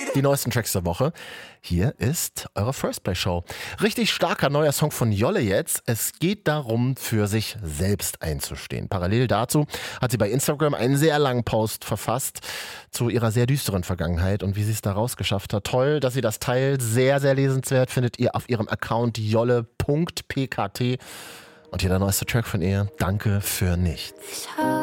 Die neuesten Tracks der Woche. Hier ist eure First Play Show. Richtig starker neuer Song von Jolle jetzt. Es geht darum, für sich selbst einzustehen. Parallel dazu hat sie bei Instagram einen sehr langen Post verfasst zu ihrer sehr düsteren Vergangenheit und wie sie es da rausgeschafft hat. Toll, dass sie das teilt. Sehr, sehr lesenswert findet ihr auf ihrem Account jolle.pkt. Und hier der neueste Track von ihr. Danke für nichts.